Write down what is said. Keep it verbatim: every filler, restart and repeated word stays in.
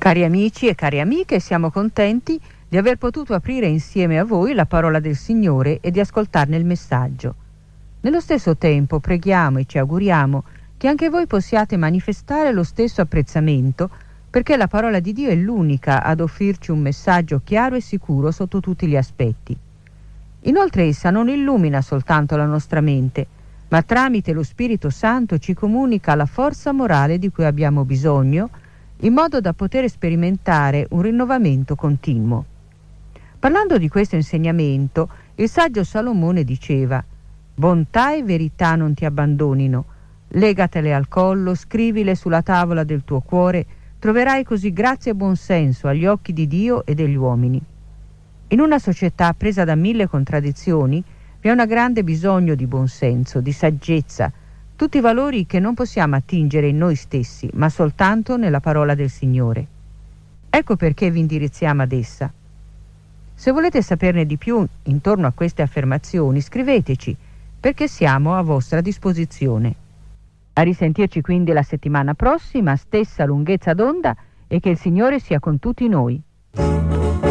Cari amici e cari amiche, siamo contenti di aver potuto aprire insieme a voi la parola del Signore e di ascoltarne il messaggio. Nello stesso tempo preghiamo e ci auguriamo che anche voi possiate manifestare lo stesso apprezzamento, perché la parola di Dio è l'unica ad offrirci un messaggio chiaro e sicuro sotto tutti gli aspetti. Inoltre essa non illumina soltanto la nostra mente, ma tramite lo Spirito Santo ci comunica la forza morale di cui abbiamo bisogno, in modo da poter sperimentare un rinnovamento continuo. Parlando di questo insegnamento, il saggio Salomone diceva: «Bontà e verità non ti abbandonino, legatele al collo, scrivile sulla tavola del tuo cuore, troverai così grazia e buonsenso agli occhi di Dio e degli uomini». In una società presa da mille contraddizioni vi è un grande bisogno di buonsenso, di saggezza, tutti valori che non possiamo attingere in noi stessi, ma soltanto nella parola del Signore. Ecco perché vi indirizziamo ad essa. Se volete saperne di più intorno a queste affermazioni, scriveteci, perché siamo a vostra disposizione. A risentirci quindi la settimana prossima, stessa lunghezza d'onda, e che il Signore sia con tutti noi.